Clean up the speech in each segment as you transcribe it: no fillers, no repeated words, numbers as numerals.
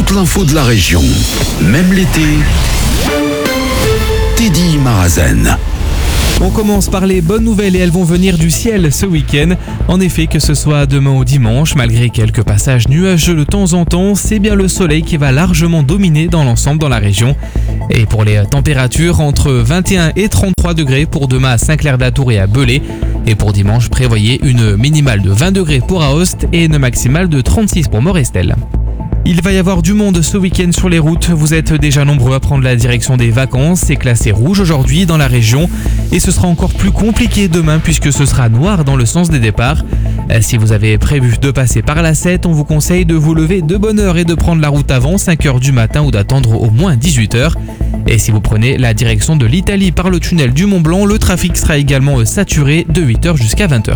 toute l'info de la région. Même l'été, Teddy Marazen. On commence par les bonnes nouvelles et elles vont venir du ciel ce week-end. En effet, que ce soit demain ou dimanche, malgré quelques passages nuageux de temps en temps, c'est bien le soleil qui va largement dominer dans l'ensemble dans la région. Et pour les températures, entre 21 et 33 degrés pour demain à Saint-Clair-d'Atour et à Belay. Et pour dimanche, prévoyez une minimale de 20 degrés pour Aoste et une maximale de 36 pour Morestel. Il va y avoir du monde ce week-end sur les routes. Vous êtes déjà nombreux à prendre la direction des vacances. C'est classé rouge aujourd'hui dans la région. Et ce sera encore plus compliqué demain puisque ce sera noir dans le sens des départs. Si vous avez prévu de passer par la 7, on vous conseille de vous lever de bonne heure et de prendre la route avant 5h du matin ou d'attendre au moins 18h. Et si vous prenez la direction de l'Italie par le tunnel du Mont-Blanc, le trafic sera également saturé de 8h jusqu'à 20h.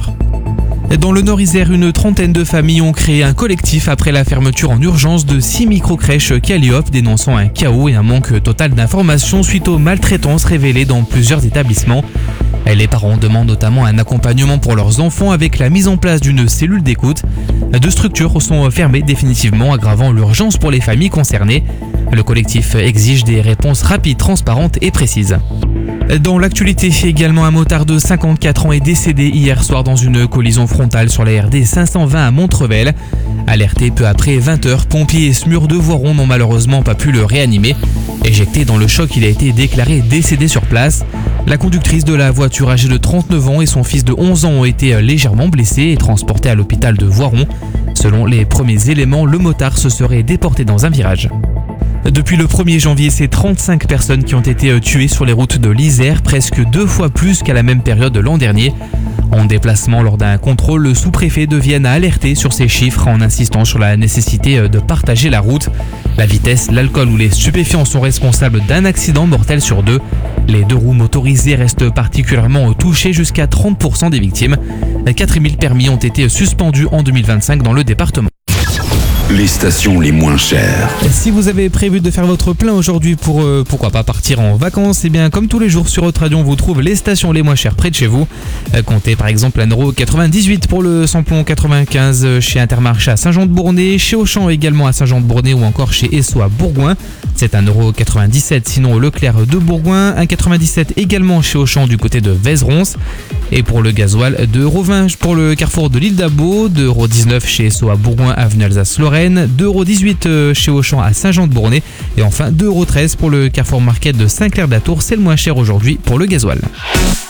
Dans le Nord-Isère, une trentaine de familles ont créé un collectif après la fermeture en urgence de 6 microcrèches Calliope, dénonçant un chaos et un manque total d'informations suite aux maltraitances révélées dans plusieurs établissements. Les parents demandent notamment un accompagnement pour leurs enfants avec la mise en place d'une cellule d'écoute. 2 structures sont fermées définitivement, aggravant l'urgence pour les familles concernées. Le collectif exige des réponses rapides, transparentes et précises. Dans l'actualité, également un motard de 54 ans est décédé hier soir dans une collision frontale sur la RD 520 à Montrevel. Alerté peu après 20h, pompiers et SMUR de Voiron n'ont malheureusement pas pu le réanimer. Éjecté dans le choc, il a été déclaré décédé sur place. La conductrice de la voiture âgée de 39 ans et son fils de 11 ans ont été légèrement blessés et transportés à l'hôpital de Voiron. Selon les premiers éléments, le motard se serait déporté dans un virage. Depuis le 1er janvier, c'est 35 personnes qui ont été tuées sur les routes de l'Isère, presque 2 fois plus qu'à la même période de l'an dernier. En déplacement lors d'un contrôle, le sous-préfet de Vienne a alerté sur ces chiffres en insistant sur la nécessité de partager la route. La vitesse, l'alcool ou les stupéfiants sont responsables d'un accident mortel sur 2. Les 2 roues motorisées restent particulièrement touchées, jusqu'à 30% des victimes. 4000 permis ont été suspendus en 2025 dans le département. Les stations les moins chères. Si vous avez prévu de faire votre plein aujourd'hui pour pourquoi pas partir en vacances, et bien comme tous les jours sur votre radio, on vous trouve les stations les moins chères près de chez vous. Comptez par exemple 1,98€ pour le samplon 95 chez Intermarché à Saint-Jean-de-Bournay, chez Auchan également à Saint-Jean-de-Bournay ou encore chez Esso à Bourgoin. C'est 1,97€, sinon Leclerc de Bourgoin, 1,97€ également chez Auchan du côté de Vézeronce. Et pour le gasoil, 2,20€ pour le carrefour de l'île d'Abo, 2,19€ chez Esso à Bourgoin avenue Alsace-Lorraine, 2,18€ chez Auchan à Saint-Jean-de-Bournay et enfin 2,13€ pour le carrefour Market de Saint-Clair-d'Atour. C'est le moins cher aujourd'hui pour le gasoil.